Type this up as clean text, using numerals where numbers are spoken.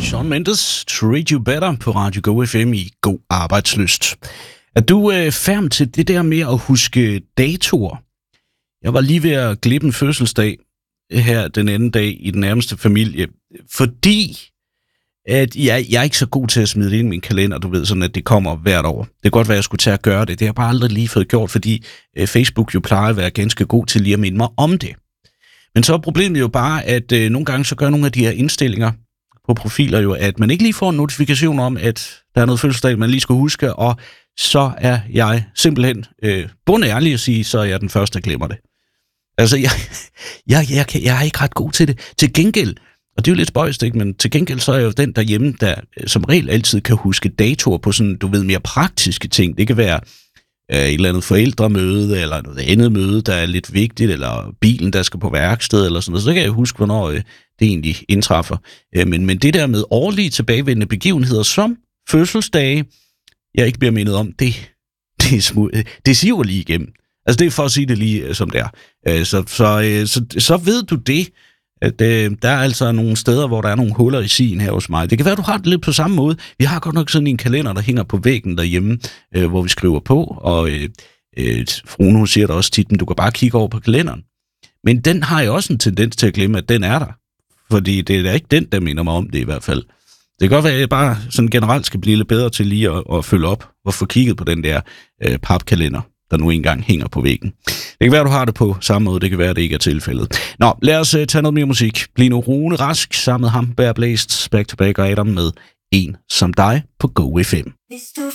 Shawn Mendes, Treat You Better på Radio Go FM i God Arbejdslyst. Er du færdig til det der med at huske datoer? Jeg var lige ved at glippe en fødselsdag her den anden dag i den nærmeste familie, fordi at jeg er ikke så god til at smide det ind i min kalender, du ved, sådan at det kommer hvert år. Det kan godt være, at jeg skulle tage at gøre det. Det har jeg bare aldrig lige fået gjort, fordi Facebook jo plejer at være ganske god til lige at minde mig om det. Men så er problemet jo bare, at nogle gange så gør nogle af de her indstillinger på profiler jo, at man ikke lige får en notifikation om, at der er noget fødselsdag, man lige skal huske, og så er jeg simpelthen bundærlig at sige, så er jeg den første, der glemmer det. Altså, jeg er ikke ret god til det. Til gengæld, og det er jo lidt spøjst, ikke? Men til gengæld så er jeg jo den derhjemme, der som regel altid kan huske datoer på sådan, du ved, mere praktiske ting. Det kan være et eller andet forældremøde, eller noget andet møde, der er lidt vigtigt, eller bilen, der skal på værksted, eller sådan noget. Så kan jeg huske, hvornår det egentlig indtræffer. Men det der med årlige tilbagevendende begivenheder som fødselsdage, jeg ikke bliver mindet om, det siver lige igennem. Altså det er for at sige det lige som det er. Så ved du det, at der er altså nogle steder, hvor der er nogle huller i sigen her hos mig. Det kan være, du har det lidt på samme måde. Vi har godt nok sådan en kalender, der hænger på væggen derhjemme, hvor vi skriver på, og fruen, hun siger der også tit, du kan bare kigge over på kalenderen. Men den har jeg også en tendens til at glemme, at den er der. Fordi det er da ikke den, der minder mig om det i hvert fald. Det kan godt være, at jeg bare sådan generelt skal blive lidt bedre til lige at følge op og få kigget på den der papkalender, der nu engang hænger på væggen. Det kan være, du har det på samme måde. Det kan være, det ikke er tilfældet. Nå, lad os tage noget mere musik. Bliv nu Rune Rask sammen med ham, Bear Blæst, Back to Back og Adam med En som dig på Go FM. Hvis du